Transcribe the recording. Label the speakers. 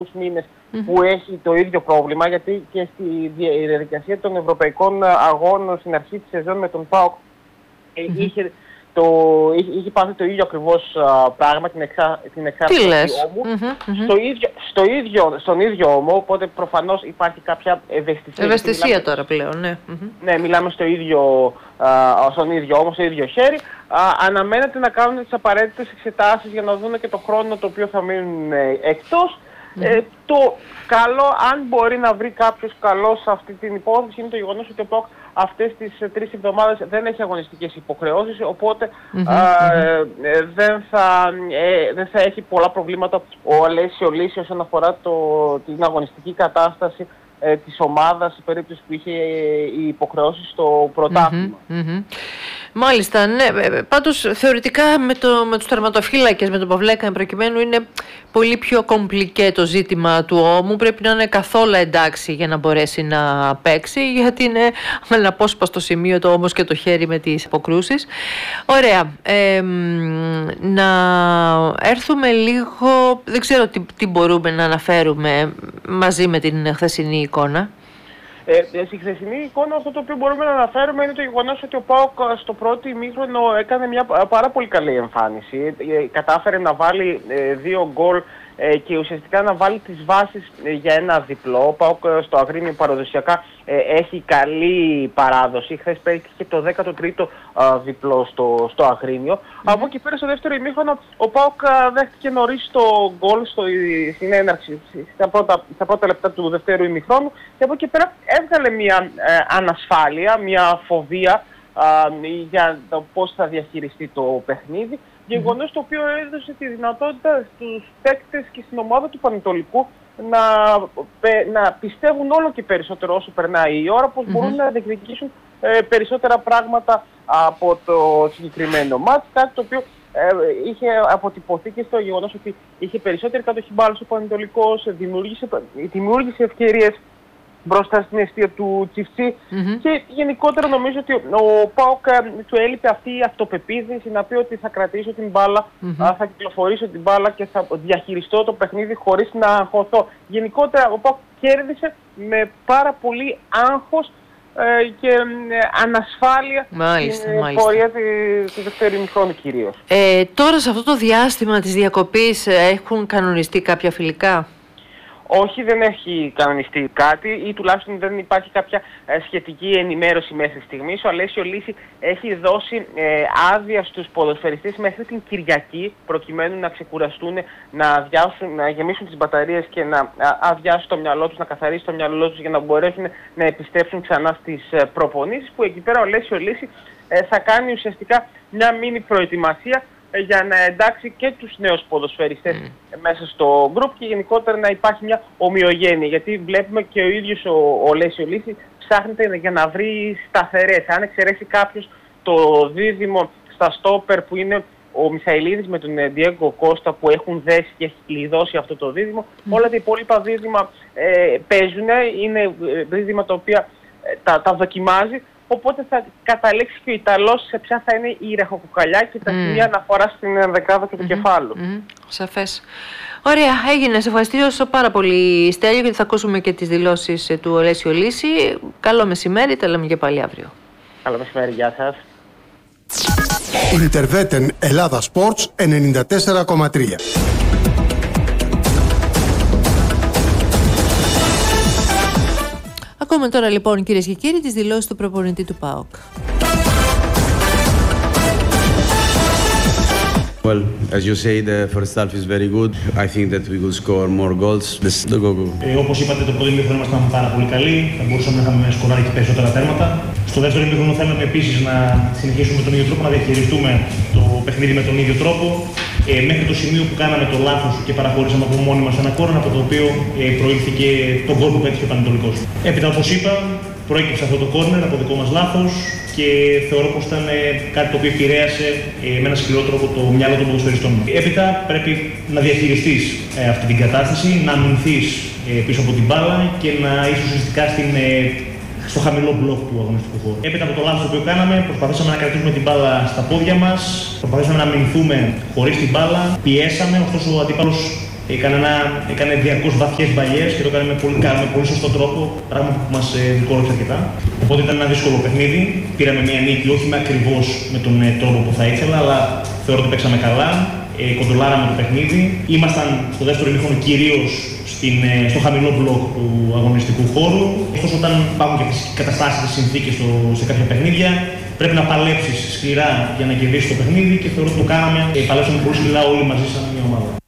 Speaker 1: μήνες που έχει το ίδιο πρόβλημα, γιατί και στη διαδικασία των ευρωπαϊκών αγώνων στην αρχή της σεζόν με τον ΠΑΟΚ είχε πάθει το ίδιο ακριβώς πράγμα, την εξάρτηση ώμου, στον ίδιο ώμο, οπότε προφανώς υπάρχει κάποια ευαισθησία.
Speaker 2: Ευαισθησία τώρα πλέον, ναι.
Speaker 1: Ναι, μιλάμε στον ίδιο ώμο, στο ίδιο χέρι. Αναμένεται να κάνουν τις απαραίτητες εξετάσεις για να δουν και το χρόνο το οποίο θα μείνουν εκτός. Το καλό, αν μπορεί να βρει κάποιος καλό σε αυτή την υπόθεση, είναι το γεγονός ότι ο ΠΑΟΚ αυτές τις 3 εβδομάδες δεν έχει αγωνιστικές υποχρεώσεις, οπότε δεν θα έχει πολλά προβλήματα ο Αλέσιο Λύση όσον αφορά την αγωνιστική κατάσταση της ομάδας σε περίπτωση που είχε οι υποχρεώσεις στο πρωτάθλημα.
Speaker 2: Μάλιστα, ναι. Πάντως θεωρητικά με τους τερματοφύλακες, με τον Παυλέκα προκειμένου, είναι πολύ πιο κομπλικέ το ζήτημα του ώμου. Πρέπει να είναι καθόλου εντάξει για να μπορέσει να παίξει, γιατί είναι αναπόσπαστο σημείο το ώμος και το χέρι με τις αποκρούσεις. Ωραία. Να έρθουμε λίγο, δεν ξέρω τι μπορούμε να αναφέρουμε μαζί με την χθεσινή εικόνα.
Speaker 1: Στη χθεσινή εικόνα αυτό το οποίο μπορούμε να αναφέρουμε είναι το γεγονός ότι ο ΠΑΟΚ στο πρώτο ημίχρονο έκανε μια πάρα πολύ καλή εμφάνιση. Κατάφερε να βάλει 2 γκολ και ουσιαστικά να βάλει τις βάσεις για ένα διπλό. Ο ΠΑΟΚ στο Αγρίνιο παραδοσιακά έχει καλή παράδοση. Χθες πέτυχε το 13ο διπλό στο Αγρίνιο. Από εκεί πέρα στο δεύτερο ημίχρονο ο ΠΑΟΚ δέχτηκε νωρίς το γκολ στην έναρξη, στα πρώτα λεπτά του δεύτερου ημίχρονου, και από εκεί πέρα έβγαλε μια ανασφάλεια, μια φοβία για το πώς θα διαχειριστεί το παιχνίδι. Γεγονός το οποίο έδωσε τη δυνατότητα στους παίκτες και στην ομάδα του Πανετολικού να πιστεύουν όλο και περισσότερο όσο περνάει η ώρα πως μπορούν να διεκδικήσουν περισσότερα πράγματα από το συγκεκριμένο μάτς, κάτι το οποίο είχε αποτυπωθεί και στο γεγονός ότι είχε περισσότερη κατοχή μπάλας ο Πανετολικός, δημιούργησε ευκαιρίες μπροστά στην αιστεία του Τσιφτσί και γενικότερα νομίζω ότι ο ΠΑΟΚ του έλειπε αυτή η αυτοπεποίθηση να πει ότι θα κρατήσω την μπάλα, θα κυκλοφορήσω την μπάλα και θα διαχειριστώ το παιχνίδι χωρίς να αγχωθώ. Γενικότερα ο ΠΑΟΚ κέρδισε με πάρα πολύ άγχος και ανασφάλεια στην πορεία του δεύτερου ημιχρόνου κυρίως.
Speaker 2: Τώρα σε αυτό το διάστημα της διακοπής έχουν κανονιστεί κάποια φιλικά?
Speaker 1: Όχι, δεν έχει κανονιστεί κάτι ή τουλάχιστον δεν υπάρχει κάποια σχετική ενημέρωση μέχρι στιγμής. Ο Αλέσιο Λύση έχει δώσει άδεια στους ποδοσφαιριστές μέχρι την Κυριακή, προκειμένου να ξεκουραστούν, να γεμίσουν τις μπαταρίες και να αδειάσουν το μυαλό τους, να καθαρίσουν το μυαλό τους για να μπορέσουν να επιστρέψουν ξανά στις προπονήσεις, που εκεί πέρα ο Αλέσιο Λύση θα κάνει ουσιαστικά μια μίνι προετοιμασία για να εντάξει και τους νέους ποδοσφαιριστές μέσα στο γκρουπ και γενικότερα να υπάρχει μια ομοιογένεια. Γιατί βλέπουμε και ο ίδιος ο Αλέσιο Λύση ψάχνεται για να βρει σταθερές. Αν εξαιρέσει κάποιος το δίδυμο στα στόπερ που είναι ο Μιχαηλίδης με τον Ντιέγκο Κώστα που έχουν δέσει και έχει κλειδώσει αυτό το δίδυμο, όλα τα υπόλοιπα δίδυμα παίζουν, είναι δίδυμα τα οποία τα δοκιμάζει. Οπότε θα καταλήξει και ο Ιταλός σε ποια θα είναι η ραχοκοκαλιά και τα σημεία αναφορά στην ενδεκάδα και του κεφάλου.
Speaker 2: Σαφές. Ωραία, έγινε. Σε ευχαριστήσω πάρα πολύ, Στέλιο, γιατί θα ακούσουμε και τις δηλώσεις του Αλέσιο Λύση. Καλό μεσημέρι, τα λέμε και πάλι αύριο.
Speaker 1: Καλό μεσημέρι, γεια σας.
Speaker 3: Ιντερβέτεν Ελλάδα Sports 94,3.
Speaker 2: Ακούμε τώρα λοιπόν, κυρίες και κύριοι, τις δηλώσεις του προπονητή του ΠΑΟΚ.
Speaker 4: Well, as you say, the first half is very good. I think that we could score more goals.
Speaker 5: Όπως είπατε, το πρώτο ημίχρονο ήμασταν πάρα πολύ καλοί. Θα μπορούσαμε να είχαμε σκοράρει και περισσότερα τέρματα. Στο δεύτερο ημίχρονο θέλαμε επίσης να συνεχίσουμε με τον ίδιο τρόπο, να διαχειριστούμε το παιχνίδι με τον ίδιο τρόπο. Μέχρι το σημείο που κάναμε το λάθος και παραχωρήσαμε από μόνοι μας ένα κόρνερ, από το οποίο προήλθηκε το γκολ που πέτυχε ο Πανετολικός. Έπειτα, όπως είπα, προέκυψε αυτό το κόρνερ από δικό μας λάθος και θεωρώ πως ήταν κάτι το οποίο επηρέασε με ένα σκληρό τρόπο το μυαλό των ποδοσφαιριστών. Έπειτα πρέπει να διαχειριστείς αυτή την κατάσταση, να αμυνθείς πίσω από την μπάλα και να είσαι ουσιαστικά στο χαμηλό μπλοκ του αγωνιστικού χώρου. Έπειτα από το λάθος το οποίο κάναμε, προσπαθήσαμε να κρατήσουμε την μπάλα στα πόδια μας, προσπαθήσαμε να αμυνθούμε χωρίς την μπάλα, πιέσαμε, ωστόσο ο αντίπαλος Έκανε διαρκώς βαθιές μπαλιές και το έκανε με πολύ σωστό τρόπο, πράγμα που μας δικαιολόγησε αρκετά. Οπότε ήταν ένα δύσκολο παιχνίδι. Πήραμε μια νίκη, όχι ακριβώς με τον τρόπο που θα ήθελα, αλλά θεωρώ ότι παίξαμε καλά. Κοντρολάραμε το παιχνίδι. Ήμασταν στο δεύτερο ημίχρονο κυρίως στο χαμηλό μπλοκ του αγωνιστικού χώρου. Ωστόσο, όταν υπάρχουν και τις καταστάσεις, τις συνθήκες σε κάποια παιχνίδια, πρέπει να παλέψεις σκληρά για να κερδίσεις το παιχνίδι και θεωρώ ότι το κάναμε. Παλέψαμε πολύ σκληρά όλοι μαζί σαν μια ομάδα.